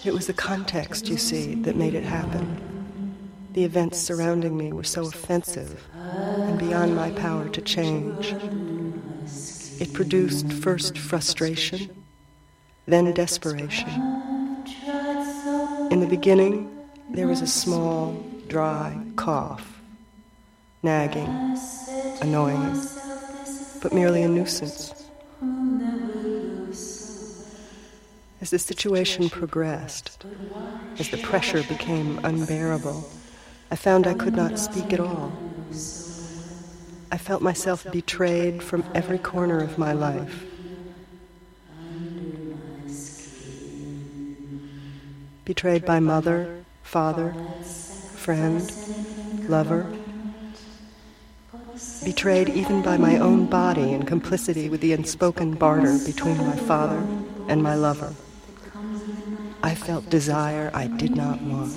It was the context, you see, that made it happen. The events surrounding me were so offensive and beyond my power to change. It produced first frustration, then desperation. In the beginning, there was a small, dry cough, nagging, annoying, but merely a nuisance. As the situation progressed, as the pressure became unbearable, I found I could not speak at all. I felt myself betrayed from every corner of my life. Betrayed by mother, father, friend, lover. Betrayed even by my own body in complicity with the unspoken barter between my father and my lover. I felt desire I did not want.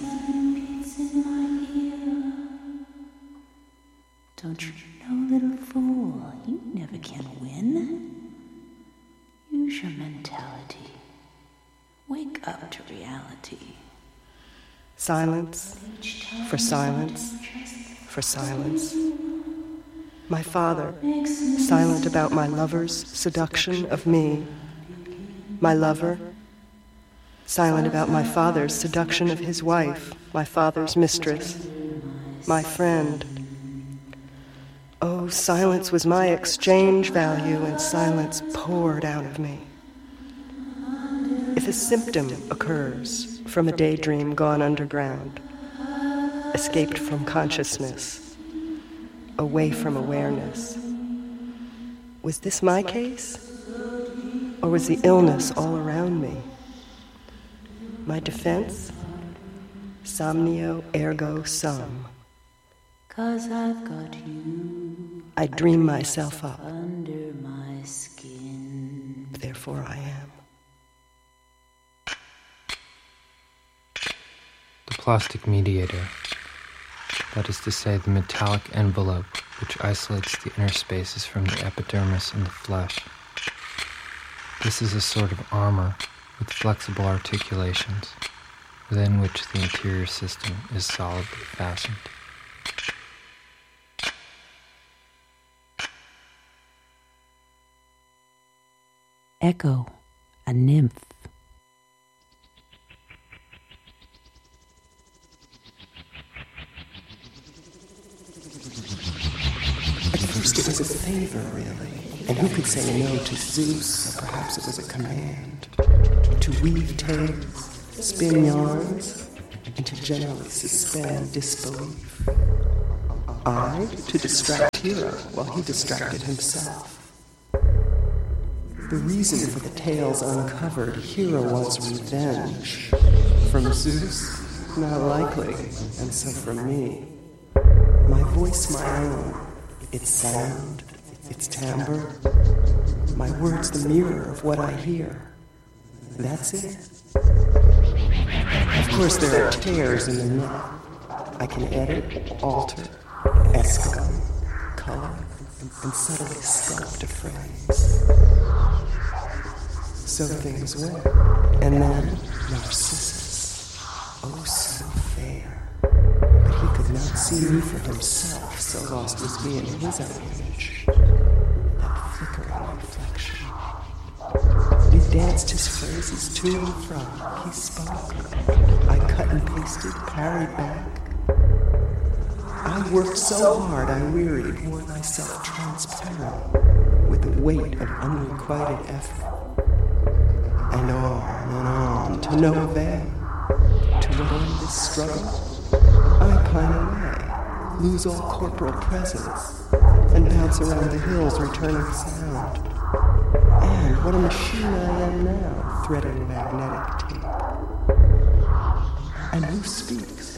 Don't you know, little fool, you never can win. Use your mentality. Wake up to reality. Silence, for silence, for silence. My father, silent about my lover's seduction of me. My lover, silent about my father's seduction of his wife, my father's mistress. My friend. Oh, silence was my exchange value, and silence poured out of me. If a symptom occurs from a daydream gone underground, escaped from consciousness, away from awareness, was this my case? Or was the illness all around me? My defense? Somnio ergo sum. 'Cause I've got you. I dream myself up. Under my skin. Therefore I am. The plastic mediator, that is to say, the metallic envelope which isolates the inner spaces from the epidermis and the flesh. This is a sort of armor with flexible articulations, within which the interior system is solidly fastened. Echo, a nymph. At first it was a favor, really. And who could say no to Zeus? Or perhaps it was a command. To weave tales, spin yarns, and to generally suspend disbelief. I, to distract Hero while he distracted himself. The reason for the tales uncovered, Hero wants revenge. From Zeus? Not likely. And so from me. My voice my own. Its sound, its timbre. My words the mirror of what I hear. That's it. Of course there are tears in the net. I can edit, alter, escalate, color, and subtly sculpt a phrase. So things went. And then Narcissus. Oh, so fair. But he could not see me for himself, so lost was he in his own image. That flickering reflection. We danced his phrases to and from. He spoke. I cut and pasted, parried back. I worked so hard I wearied, wore myself transparent with the weight of unrequited effort. And on, to no avail. To what end this struggle? I pine away, lose all corporal presence, and bounce around the hills returning sound. And what a machine I am now, threading magnetic tape. And who speaks?